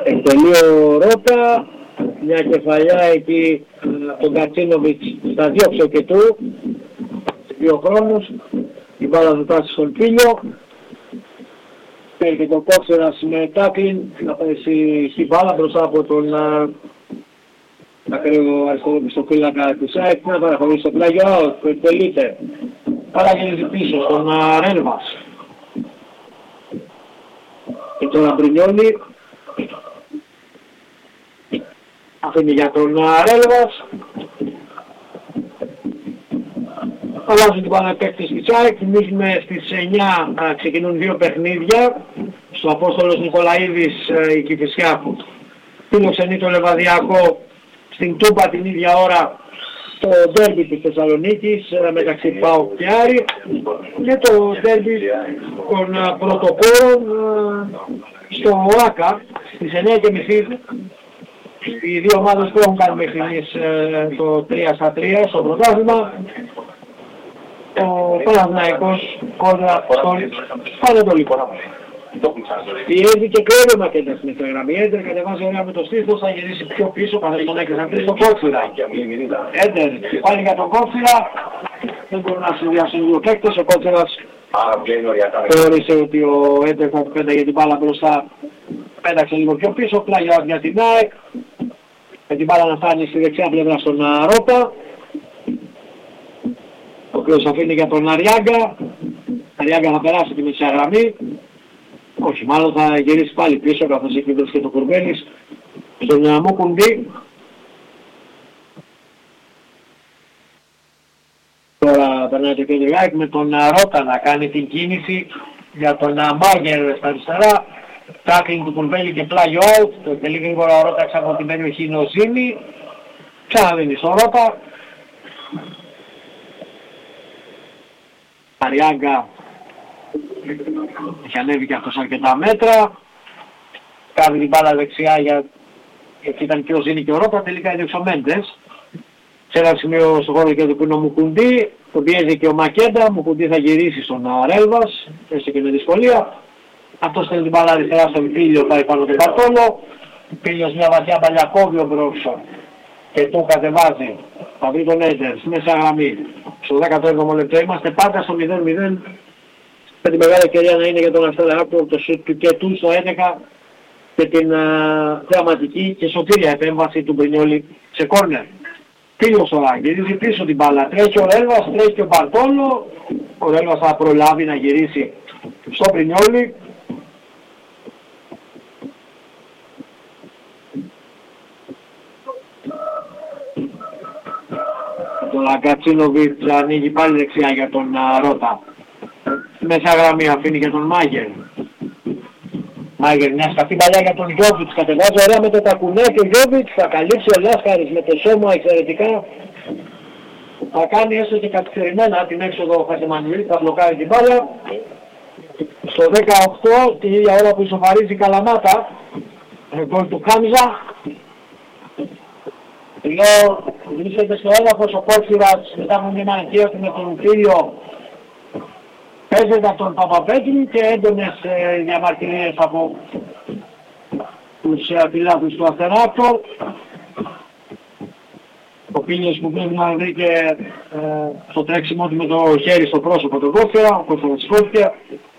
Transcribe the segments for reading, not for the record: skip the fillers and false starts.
Εκτελεί ο Ρότα, μια κεφαλιά εκεί τον Κατσίνοβιτς στα διώξε και του, σε 2 χρόνους, η μπάλα του τάσει στον Φίλιο. Και τον Κόξερας με τάκλιν, να πέσει η μπάλα μπροστά από τον ακραίο αριστερό πιστοφύλακα του ΣΑΕΚ, να παραχωρήσει το πλάγιο που εκτελείται. Παραγγελίζει πίσω στον Ρέλβας. Και τώρα Μπρινιόλι. Αφήνει για τον Ρέλβας. Αλλάζουν την μπάλα παίκτης της ΣΑΕΚ. Θυμίζουμε στις 9 να ξεκινούν 2 παιχνίδια. Στο Απόστολος Νικολαίδης η Κηφισιά φιλοξενεί το Λεβαδιακό στην Τούμπα την ίδια ώρα το ντέρμπι της Θεσσαλονίκης μεταξύ ΠΑΟΚ και Άρη και το ντέρμπι των πρωτοπόρων στο ΟΑΚΑ στις 9:30. Οι 2 ομάδες που έχουν κάνει μέχρι το 3-3 στο πρωτάθλημα. Ο Παναθηναϊκός κόντρα στον Πανετολικό. Πιέζει και κρέμει ο Μακέντας στην ευθεγραμμή. Έντερ κατεβάζει ωραία με το στήθος, θα γυρίσει πιο πίσω, καθώς τον έκριναν πριν στον Κότσιρα. Έντερ πάλι για τον Κότσιρα. Δεν μπορούν να συνδυάσουν 2 παίκτες. Ο Κότσιρας θεώρησε ότι ο Έντερ θα πέταγε την μπάλα μπροστά. Πέταξε λίγο πιο πίσω, πλάγια για την ΑΕΚ. Με την μπάλα να φτάνει στη δεξιά πλευρά στον Ρότα. Ο οποίος αφήνει για τον Αριάγκα. Αριάγκα θα περάσει τη μεσαία γραμμή. Όχι, μάλλον θα γυρίσει πάλι πίσω καθώς έχει δώσει και το Κουρμπέλης στον Μουκουντή. Τώρα περνάει το Κέντριγάκ με τον Ρότα να κάνει την κίνηση για τον Μάγερ στα αριστερά. Τάκλινγκ του Κουρμπέλη και πλάγιο out. Το εκτελεί γρήγορα ο Ρότα έξω από την περιοχή Νοζίνη. Ξαναδίνει στον Ρότα. Αριάγκα έχει ανέβει και αυτός αρκετά μέτρα. Κάνει την μπάλα δεξιά γιατί ήταν και ο Ζήνη και ο Ρότα, τελικά έδιωξε ο Μέντες. Σε ένα σημείο στο χώρο και του που είναι ο Μουκουντή, τον πιέζει και ο Μακέντα, Μουκουντή θα γυρίσει στον Ρέλβας, έστω και με δυσκολία. Αυτός στέλνει την μπάλα αριστερά στον Πίλιο, πάει πάνω τον Παρτόλο. Πίλιος μια βαθιά παλιά κόβει ο Μπρόξο και του κατεβάζει. Θα βρει τον Έντερ, μέσα γραμμή. Στο 17ο λεπτό είμαστε πάντα στο 0-0. Με τη μεγάλη ευκαιρία να είναι για τον Αστραλεάκο το σουτ του και του στο 11 και την θεαματική και σωτήρια επέμβαση του Μπρινιόλι σε κόρνερ. Πίλιος τώρα, γυρίζει πίσω την μπάλα. Τρέχει ο Ρέλβας, τρέχει και ο Μπαρτόλο. Ο Ρέλβας θα προλάβει να γυρίσει στο Μπρινιόλι. Το Λαγκατσίνοβιτς ανοίγει πάλι δεξιά για τον Ρότα. Μέσα γραμμή αφήνει για τον Μάγερ. Μάγερ μια σκαφή παλιά για τον Γιώβιτς. Κατεβάζει ωραία με το τακουνάκι ο Γιώβιτς. Θα καλύψει ο Λάσκαρης με το σώμα εξαιρετικά. Θα κάνει έστω και καθυστερημένα την έξοδο ο Χατζημανιουήλ. Θα μπλοκάρει την μπάλα. Στο 18 την ίδια ώρα που ισοφαρίζει η Καλαμάτα. Γκολ του Χάμζα. Ενώ βρίσκεται στο έδαφος ο Κότσιρας μετά από μια αγκαίωση με τον Φίλιο. Παίζεται από τον Παπαπέτρη και έντονες διαμαρτυρίες από τους πιλάτους του Αστεράκτο. Ο Πίλιος που πρέπει να βρει και στο τρέξιμο του με το χέρι στο πρόσωπο του Κότσιρα, ο Κότσιρας σηκώθηκε.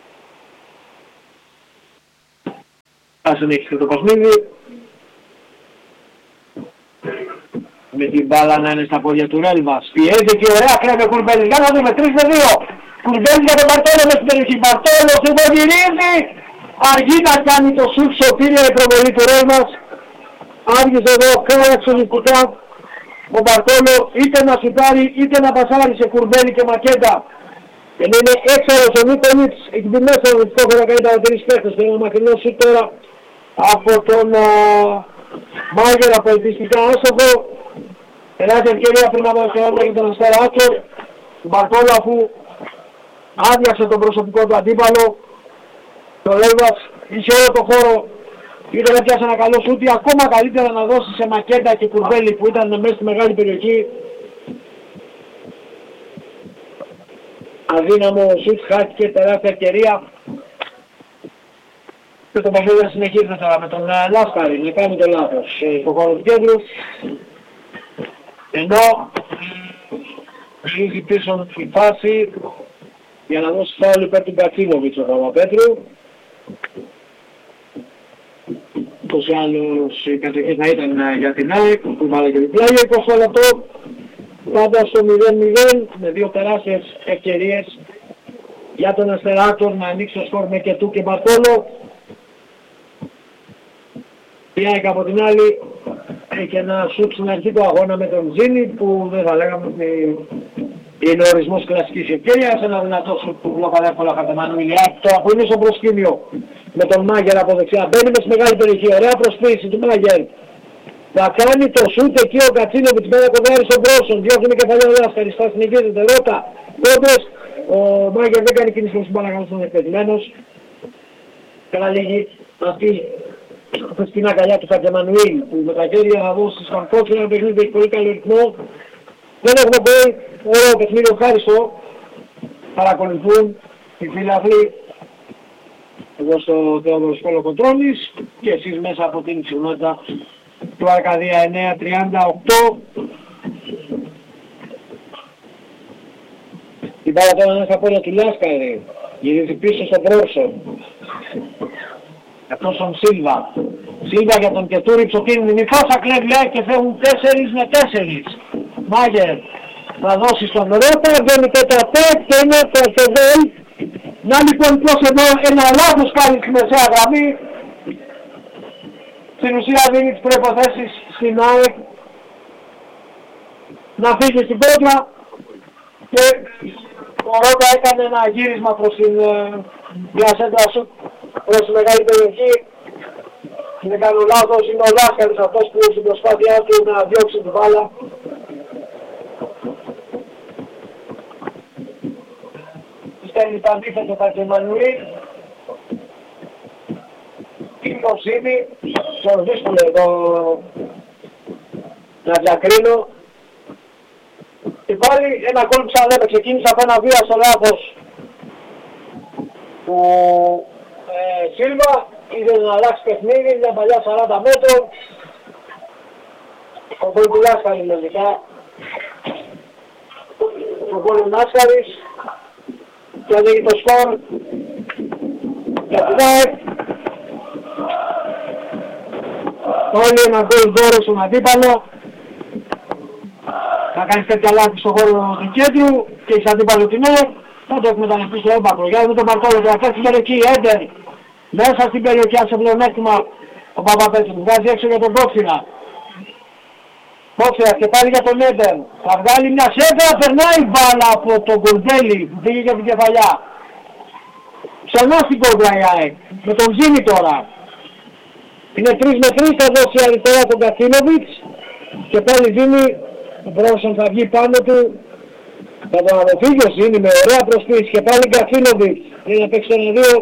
Θα συνεχίσει το παιχνίδι. Με την μπάλα να είναι στα πόδια του Ρέλβας. Πιέζει και ωραία κρέμει ο Κουρμπέλης. Για να δούμε 3-2. Κουρμπέλης για τον Μπαρτόλο μες στην περιοχή. Μπαρτόλο του γυρίζει. Αργεί να κάνει το σουτ σωτήρια η προβολή του Ρέλβας. Άργησε εδώ, κράταξε νικητά. Ο Μπαρτόλο είτε να σουτάρει είτε να πασάρει σε Κουρμπέλη και Μακέντα. Και να είναι έξαρος ο Νίκολιτς. Εκεί την μέσα ο Νικόφερα κάνει τα 3 παίχτες. Και ένα μακρινό σουτ τώρα από τον Μάγερ από ελπιστικά άστοχο. Περάσει ευκαιρία πριν από το για τον Αστεράκο. Του Μπαρτόλο αφού άδειασε τον προσωπικό του αντίπαλο. Το Ρέλβας είχε όλο το χώρο. Είτε να πιάσει ένα καλό σούτι, ακόμα καλύτερα να δώσει σε Μακέντα και Κουρμπέλη που ήταν μέσα στη μεγάλη περιοχή. Αδύναμο σούτ, χάθηκε τεράστια ευκαιρία. Και το παιχνίδι συνεχίζεται τώρα με τον Λάσκαρη, να κάνει το λάθος στο χώρο του κέντρου. Ενώ γυρίζει πίσω η φάση για να δώσει φάουλ υπέρ του Γκατσίνοβιτς ο Παπαπέτρου. Ούτως ή άλλως η κατοχή θα ήταν για την ΑΕΚ που βάλε και διπλάγια 20 λεπτό. Πάντα στο 0-0 με δύο τεράστιες ευκαιρίες για τον Αστεράτορ να ανοίξει το σκορ με Κετού και Μπαρτόλο. Η ΑΕΚ από την άλλη έχει ένα σουτ στην αρχή του αγώνα με τον Τζίνι που δεν θα λέγαμε ότι είναι ο ορισμός κλασικής ευκαιρίας. Ένα δυνατό σουτ που βλόκανε εύκολα Χατεμανουήλ. Τώρα που είναι στο προσκήνιο με τον Μάγκερ από δεξιά. Μπαίνει με στη μεγάλη περιοχή. Ωραία προσποίηση του Μάγκερ. Θα κάνει το σουτ εκεί ο Κατσίνοβιτς με ένα κοντάρι στον Μπρόσον. Διώχνει κεφαλιά ο Λάσκαρης. Θα συνεχίζεται. Ρώτα. Κόντρες. Ο Μάγκερ δεν κάνει κίνηση στην μπάλα, καθώς είναι εκπαιδευμένος. Καταλήγει αυτή στην αγκαλιά του Χατεμανουήλ που με τα χέρια θα δώσει στον κότσο ένα παιχνίδι που έχει πολύ καλό ρυθμό. Δεν έχουμε πολύ ωραίο παιχνίδι, ευχάριστο. Παρακολουθούν οι φίλαθλοι εδώ στο Θεόδωρος Κολοκοτρώνης και εσείς μέσα από την συχνότητα του Αρκαδία 938. Την πάρα τώρα μέσα από του Λάσκαρη. Γυρίζει πίσω στον Μπρόσον. Αυτός τον Σίλβα. Σίλβα για τον Κετούρη ψοκίνδυνη φάσα κλέβει και φεύγουν 4 με 4. Μάγερ θα δώσει στον Ρώτα, βγαίνει τέταρτε και είναι το Εφεδέλ. Να λοιπόν πως εδώ ένα λάθος κάνει στη μεσαία γραμμή. Στην ουσία δίνει τις προϋποθέσεις στην ΑΕΚ να φύγει στην πέτρα και ο Ρώτα έκανε ένα γύρισμα προς την διασέντρα σου προς τη μεγάλη περιοχή. Δεν κάνω λάθος, είναι ο Λάσκαρης αυτός που στην προσπάθειά του να διώξει την μπάλα. Στέλνει το αντίθετο Χατεμανουήλ. Είναι το Σίμι, στο δύσκολο εδώ να διακρίνω. Και πάλι ένα γκολ που σαν λέμε ξεκίνησε από ένα βία στο λάθος του Σίλβα. Είδε να αλλάξει παιχνίδι, μια παλιά 40 μέτρων. Ο γκολ του Λάσκαρη λογικά. Ο γκολ του Λάσκαρης. Και ανοίγει το σκορ για την ΑΕΚ. Όλοι ένα γκολ δώρο στον αντίπαλο. Θα κάνεις τέτοια λάθη στον χώρο του κέντρου και έχεις αντίπαλο την ΑΕΚ. Θα το εκμεταλλευτείς στο έμπακρο. Για να μην τον Μαρτόλο και αυτές στην περιοχή. Έντερ. Μέσα στην περιοχή σε πλεονέκτημα ο Παπαπέτρου. Βγάζει έξω για τον Κόξινα. Κόξινα και πάλι για τον Έντερ. Θα βγάλει μια σέντρα. Περνάει μπάλα από τον Κουρμπέλη που πήγε για την κεφαλιά. Ξανά στην κόντρα η ΑΕΚ. Με τον Ζήνη τώρα. Είναι 3 με 3. Θα δώσει αριστερά τον Κατσίνοβιτς. Και πάλι Ζήνη. Ο Μπρόσον θα βγει πάνω του. Θα τον αποφύγει ο Ζήνη με ωραία προσποίηση. Και πάλι Κατσίνοβιτς. Είναι να παίξει τον 2.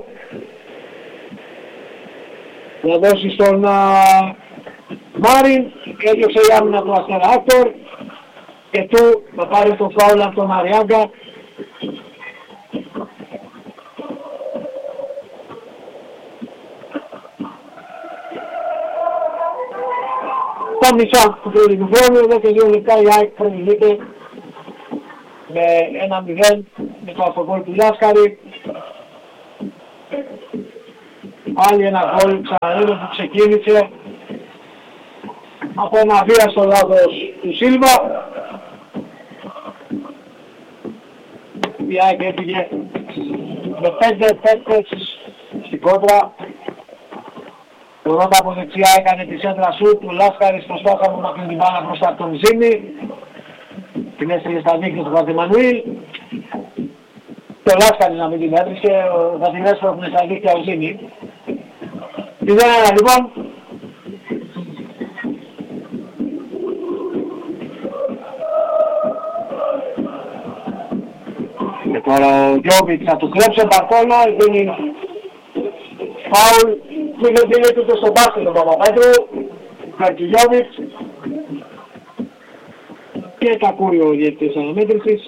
Να δώσει στον Μάριν, έδιωξε η άμυνα του Αστεράτορ και του να πάρει το φάουλ από τον Μαριάγκα. Τα μισά του πρώτου χρόνου, εδώ και 2 λεπτά η ΑΕΚ προηγείται με 1-0 με το αυτοκόλλο του Λάσκαρη. Άλλη ένα γκολ ξαναλέμε που ξεκίνησε από ένα βίαστο λάθος του Σίλβα. Η ΑΕΚ έφυγε με 5 παίκτες στην κόντρα. Ο Ρώτα από δεξιά έκανε τη σέντρα σουτ, ο Λάσκαρης προσπάθησε να κλείνει την μπάλα μπροστά από τον Ζήνη. Την έστειλε στα δίχτυα του Χατεμανουήλ. Και ο Λάσκαρης να μην την έτριξε, θα την έσπρωχνε στα δίχτυα ο Ζήνη. 0-1 λοιπόν. Και τώρα ο Γιώβιτς θα του κλέψει ο Μπαρτόλο, γίνει φάουλ, δίνει τούτο στον μπάσκετ τον Παπαπέτρου, Καρκιγιώβιτς και τα κούρει ο διαιτητής αναμέτρησης.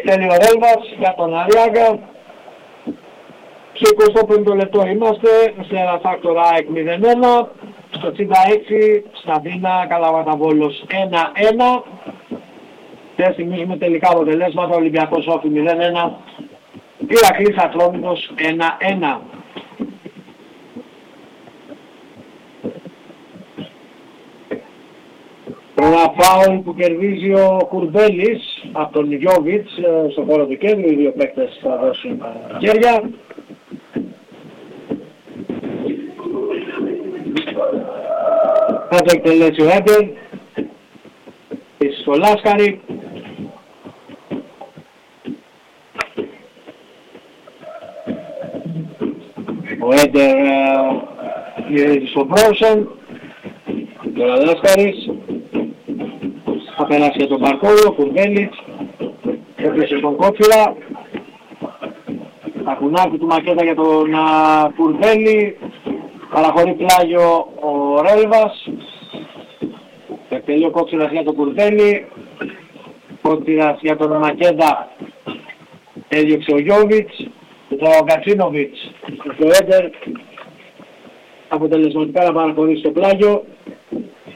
εκτελεί ο Ρέλβας για τον Αριάγκα. Στο 25ο λεπτό είμαστε, σε ένα φάκτορα ΑΕΚ 0-1. Στο 66 στα Δίνα Καλαβαταβόλος 1-1. Και θυμίζουμε τελικά αποτελέσματα, Ολυμπιακός Όφη 0-1, Ηρακλής Ατρόμητος 1-1. Ένα φάουλ που κερδίζει ο Κουρμπέλης από τον Γιώβιτς στο χώρο του κέντρου, οι δύο παίκτες θα δώσουν χέρια. Θα το εκτελέσει ο Έντερ, στο Λάσκαρη. Ο Έντερ γυρίζει στον Μπρόσεν, ο Λάσκαρης. Θα περάσει για τον Μπαρκόλο, ο Κουρμπέλης, έπιασε τον Κότσιρα. Τακουνάκι του Μακέτα για τον Κουρμπέλη, παραχωρεί πλάγιο ο Ρέλβας. Εκτελεί ο Κότσιρας για τον Κουρμπέλη, Κότσιρας για τον Μακέντα, έδιωξε ο Γιώβιτς, ο Κατσίνοβιτς στο Έντερ, αποτελεσματικά να παραχωρήσει το πλάγιο.